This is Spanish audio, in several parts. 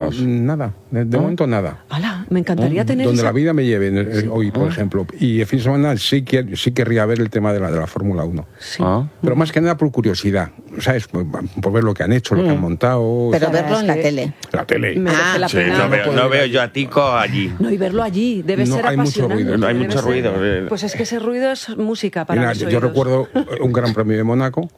menos. Nada, de momento nada. ¡Hala! Me encantaría tener donde esa... la vida me lleve hoy, por ejemplo. Y el fin de semana sí querría ver el tema de la Fórmula 1. Sí. Pero más que nada por curiosidad, ¿sabes? Por ver lo que han hecho, lo que han montado. Pero verlo en la tele. La tele. Merece la Sí, pena. no veo yo a Tico allí. No, y verlo allí debe No, ser hay mucho apasionante. ruido. No hay Debe mucho ser- ruido. Pues es que ese ruido es música para Mira, mis yo oídos. recuerdo un Gran Premio de Mónaco,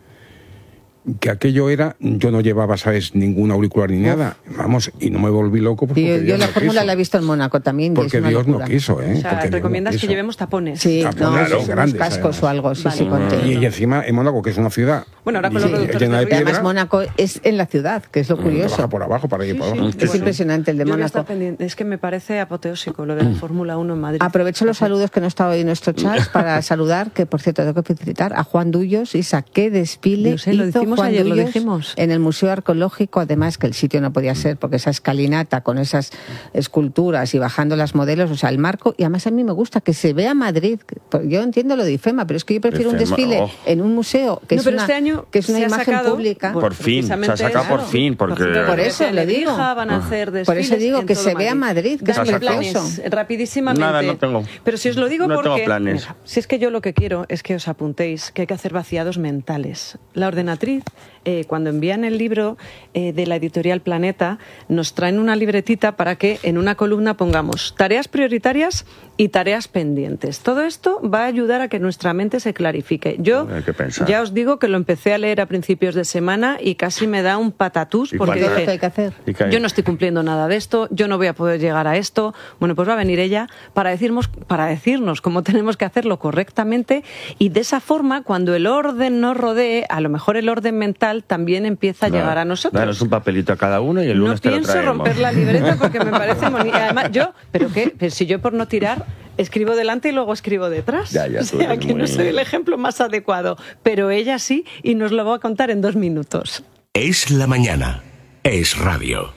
que aquello era, yo no llevaba, ¿sabes?, ningún auricular ni nada, vamos, y no me volví loco. Pues, Yo, porque yo Dios la no fórmula quiso. la he visto en Mónaco también. y Porque es una Dios locura. no quiso, ¿eh? O sea, Porque Dios recomiendas no que quiso. llevemos tapones. Sí, Ah, no, claro, unos grandes, cascos además. o algo, sí, Vale. sí, ponte. Y encima en Mónaco, que es una ciudad Bueno, ahora con los Sí, reductores llena de de Y además piedra. Mónaco es en la ciudad, que es lo baja curioso. por abajo, para ir por abajo. Sí, Es bueno. impresionante el de Yo voy a estar Mónaco. pendiente. Es que me parece apoteósico lo de la Fórmula 1 en Madrid. Aprovecho los saludos que no está hoy en nuestro chat para saludar, que por cierto tengo que felicitar a Juan Dullos. Isa, qué desfile Yo sé, lo hizo dijimos Juan ayer, lo Dullos dijimos. en el Museo Arqueológico, además que el sitio no podía ser, porque esa escalinata con esas esculturas y bajando las modelos, o sea, el marco, y además a mí me gusta que se vea Madrid. Yo entiendo lo de IFEMA, pero es que yo prefiero un IFEMA, desfile en un museo, que No, es pero una, este año que es una se ha imagen sacado pública. Por fin, se ha sacado por fin, porque... Por eso le digo. Van a hacer Por eso desfiles digo en que todo se vea Madrid, que es Dani, precioso. planes, rapidísimamente. Nada, no tengo. Pero si os lo digo No porque... tengo planes. Mira, si es que yo lo que quiero es que os apuntéis que hay que hacer vaciados mentales. La ordenatriz, cuando envían el libro de la editorial Planeta, nos traen una libretita para que en una columna pongamos tareas prioritarias y tareas pendientes. Todo esto va a ayudar a que nuestra mente se clarifique. Yo Hay que pensar. ya os digo que lo empecé a leer a principios de semana y casi me da un patatús ¿Y porque ¿Qué es lo dije, que hay que hacer? ¿Y qué hay? yo no estoy cumpliendo nada de esto, yo no voy a poder llegar a esto. Bueno, pues va a venir ella para decirnos cómo tenemos que hacerlo correctamente, y de esa forma, cuando el orden nos rodee, a lo mejor el orden mental también empieza a llegar a nosotros. Danos un papelito a cada uno y el No lunes te lo pienso traemos. romper la libreta porque me parece bonita. Además, ¿pero qué? Pero si yo por no tirar escribo delante y luego escribo detrás. Ya, O tú sea, eres que no muy- soy el ejemplo más adecuado. Pero ella sí, y nos lo va a contar en 2 minutos. Es la mañana. Es radio.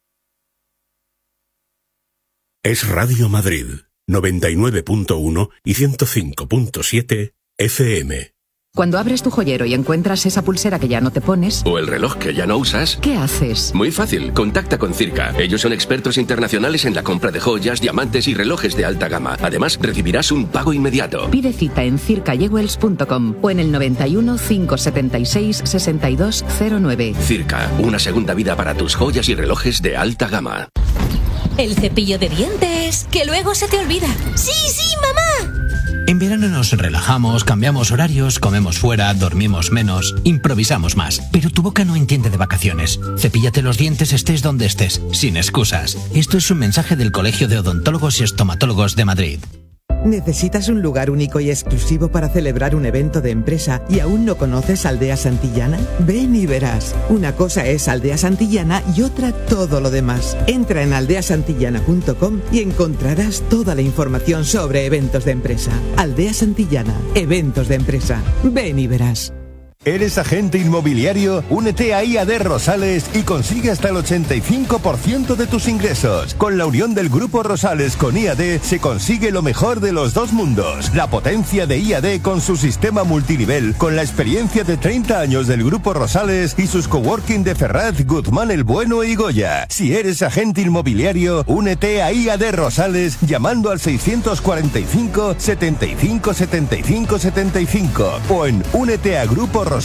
Es Radio Madrid, 99.1 y 105.7 FM. Cuando abres tu joyero y encuentras esa pulsera que ya no te pones, ¿O el reloj que ya no usas? ¿qué haces? Muy fácil, contacta con Circa. Ellos son expertos internacionales en la compra de joyas, diamantes y relojes de alta gama. Además, recibirás un pago inmediato. Pide cita en circayewells.com o en el 91 576 6209. Circa, una segunda vida para tus joyas y relojes de alta gama. El cepillo de dientes, que luego se te olvida. ¡Sí, sí, mamá! En verano nos relajamos, cambiamos horarios, comemos fuera, dormimos menos, improvisamos más. Pero tu boca no entiende de vacaciones. Cepíllate los dientes estés donde estés, sin excusas. Esto es un mensaje del Colegio de Odontólogos y Estomatólogos de Madrid. ¿Necesitas un lugar único y exclusivo para celebrar un evento de empresa y aún no conoces Aldea Santillana? Ven y verás. Una cosa es Aldea Santillana y otra todo lo demás. Entra en aldeasantillana.com y encontrarás toda la información sobre eventos de empresa. Aldea Santillana, eventos de empresa. Ven y verás. ¿Eres agente inmobiliario? Únete a IAD Rosales y consigue hasta el 85% de tus ingresos. Con la unión del Grupo Rosales con IAD se consigue lo mejor de los dos mundos. La potencia de IAD con su sistema multinivel, con la experiencia de 30 años del Grupo Rosales y sus coworking de Ferraz, Guzmán el Bueno y Goya. Si eres agente inmobiliario, únete a IAD Rosales llamando al 645 75 75 75 o en úneteagruporosales.com.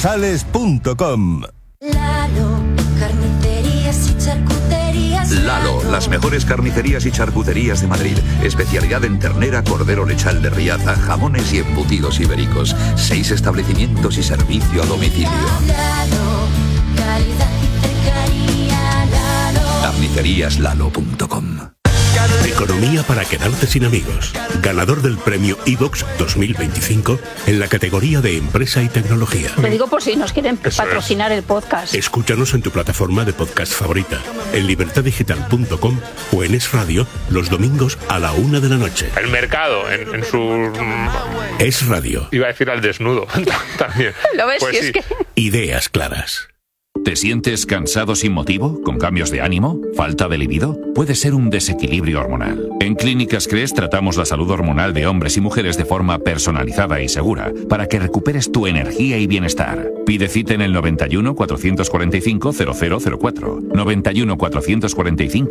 Lalo, carnicerías y charcuterías. Lalo, las mejores carnicerías y charcuterías de Madrid. Especialidad en ternera, cordero lechal de Riaza, jamones y embutidos ibéricos. 6 establecimientos y servicio a domicilio. Lalo, calidad y cercanía. Lalo. Carniceríaslalo.com. Economía para quedarte sin amigos. Ganador del premio iVox 2025 en la categoría de empresa y tecnología. Lo digo por si nos quieren patrocinar el podcast. Escúchanos en tu plataforma de podcast favorita, en libertadigital.com o en Es Radio los domingos a la 1 de la noche. El mercado, en su... Es Radio. Iba a decir al desnudo también. ¿Lo ves? Pues Si es sí. que... Ideas claras. ¿Te sientes cansado sin motivo? ¿Con cambios de ánimo? ¿Falta de libido? Puede ser un desequilibrio hormonal. En Clínicas CRES tratamos la salud hormonal de hombres y mujeres de forma personalizada y segura para que recuperes tu energía y bienestar. Pide cita en el 91 445 0004. 91 445